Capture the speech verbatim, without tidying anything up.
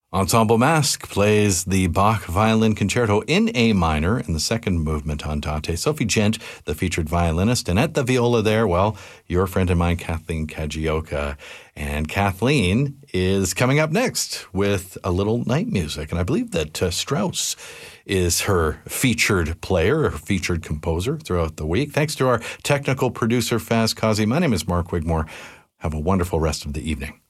Ensemble Masque plays the Bach Violin Concerto in A minor in the second movement Andante. Sophie Gent, the featured violinist, and at the viola there, well, your friend and mine, Kathleen Kajioka. And Kathleen is coming up next with a little night music. And I believe that uh, Strauss is her featured player, her featured composer throughout the week. Thanks to our technical producer, Faz Kazi. My name is Mark Wigmore. Have a wonderful rest of the evening.